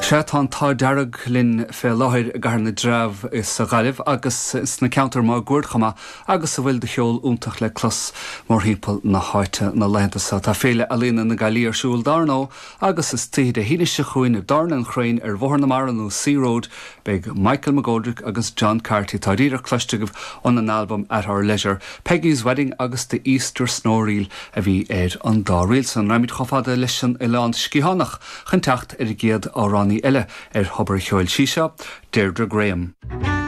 Seatán tá dearg linn fé láthir gar na dreiv is sa galibh agus is na counter má gúirchama agus sa bhfuil de cheol úntaach le clos mór hímpel na háite na lentasa. Tá féile a lína na galíar siúil darná agus is tíad a híine se chuin na darna an chrain bhór na mar nó Sea Road beag Michael McGoldrick agus John Carty tá ríidir cluistigh an an album At Our Leisure. Peggy's Wedding agus the Easter Snowreel a bhí an dáréil san raimid chofada leisin i lán scíhánach chun teacht géad á Ronnie eile hobar cheoil síse, Deirdre Graham.